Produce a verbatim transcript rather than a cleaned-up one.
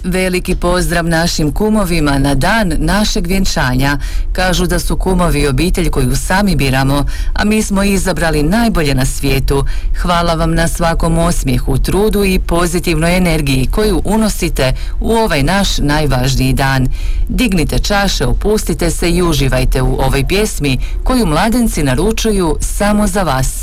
Veliki pozdrav našim kumovima na dan našeg vjenčanja. Kažu da su kumovi obitelj koju sami biramo, a mi smo izabrali najbolje na svijetu. Hvala vam na svakom osmijehu, trudu i pozitivnoj energiji koju unosite u ovaj naš najvažniji dan. Dignite čaše, opustite se i uživajte u ovoj pjesmi koju mladenci naručuju samo za vas.